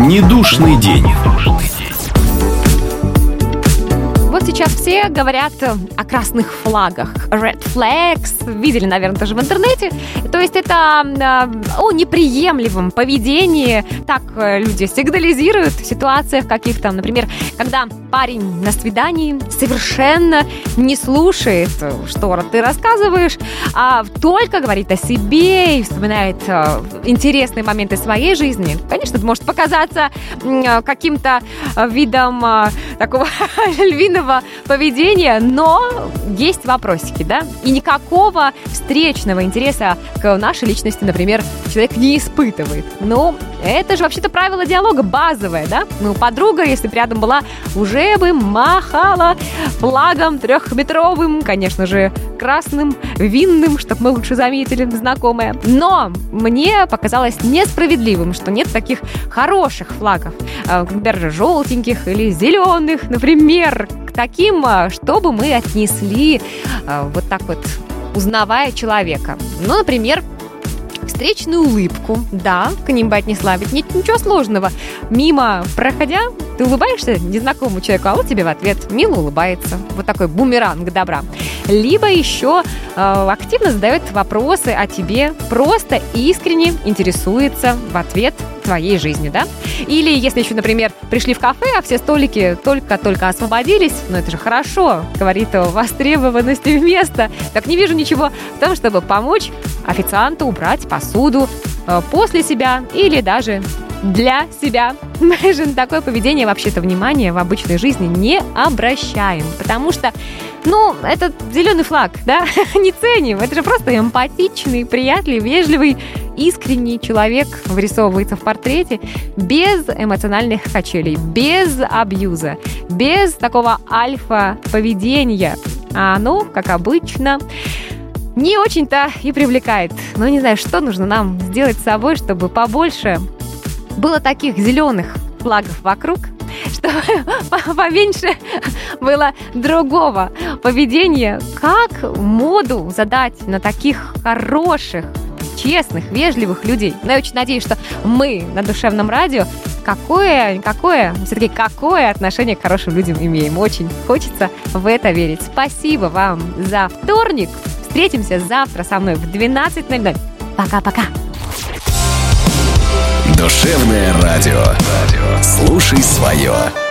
Недушный день. Вот сейчас все говорят о красных флагах. Red flags. Видели, наверное, тоже в интернете. То есть это о неприемлемом поведении. Так люди сигнализируют в ситуациях каких-то. Например, когда парень на свидании совершенно не слушает, что ты рассказываешь, а только говорит о себе и вспоминает интересные моменты своей жизни. Конечно, это может показаться каким-то видом такого львиного поведения, но есть вопросики, да? И никакого встречного интереса к нашей личности, например, человек не испытывает. Но это же вообще-то правило диалога базовое, да? Ну, подруга, если бы рядом была, уже бы махала флагом 3-метровым, конечно же, красным, винным, чтобы мы лучше заметили, знакомые. Но мне показалось несправедливым, что нет таких хороших флагов, например, желтеньких или зеленых, например, к таким, чтобы мы отнесли вот так вот, узнавая человека. Ну, например, встречную улыбку, да, к ним бы отнесла, ведь нет ничего сложного. Мимо проходя, ты улыбаешься незнакомому человеку, а он тебе в ответ мило улыбается. Вот такой бумеранг добра. Либо еще активно задает вопросы о тебе, просто искренне интересуется в ответ твоей жизнью, да? Или если еще, например, пришли в кафе, а все столики только-только освободились, ну это же хорошо, говорит о востребованности места. Так не вижу ничего в том, чтобы помочь официанту убрать посуду после себя или даже для себя. Мы же на такое поведение вообще-то внимания в обычной жизни не обращаем, потому что, ну, это зеленый флаг, да, не ценим. Это же просто эмпатичный, приятный, вежливый, искренний человек вырисовывается в портрете без эмоциональных качелей, без абьюза, без такого альфа-поведения. А оно, как обычно, не очень-то и привлекает. Но не знаю, что нужно нам сделать с собой, чтобы побольше было таких зеленых флагов вокруг, чтобы поменьше было другого поведения. Как моду задать на таких хороших, честных, вежливых людей? Но я очень надеюсь, что мы на Душевном радио какое отношение к хорошим людям имеем. Очень хочется в это верить. Спасибо вам за вторник. Встретимся завтра со мной в 12:00. Пока-пока. Душевное радио. Слушай свое.